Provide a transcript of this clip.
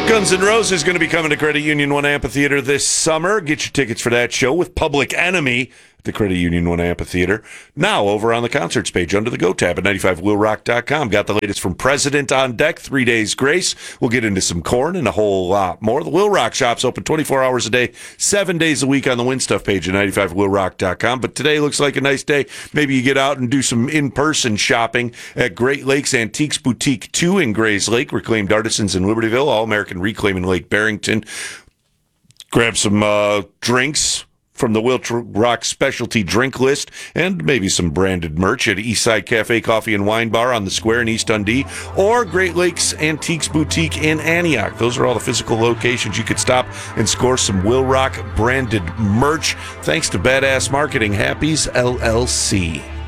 Guns N' Roses is going to be coming to Credit Union One Amphitheater this summer. Get your tickets for that show with Public Enemy at the Credit Union One Amphitheater. Now over on the concerts page under the Go tab at 95willrock.com. Got the latest from President on deck, 3 Days Grace. We'll get into some Korn and a whole lot more. The Will Rock Shop's open 24 hours a day, 7 days a week on the Win Stuff page at 95willrock.com. But today looks like a nice day. Maybe you get out and do some in-person shopping at Great Lakes Antiques Boutique 2 in Grays Lake. Reclaimed Artisans in Libertyville. All-American Reclaiming Lake Barrington. Grab some drinks from the Will Rock specialty drink list, and maybe some branded merch at Eastside Cafe Coffee and Wine Bar on the Square in East Dundee, or Great Lakes Antiques Boutique in Antioch. Those are all the physical locations you could stop and score some Will Rock branded merch. Thanks to Badass Marketing, Happy's LLC.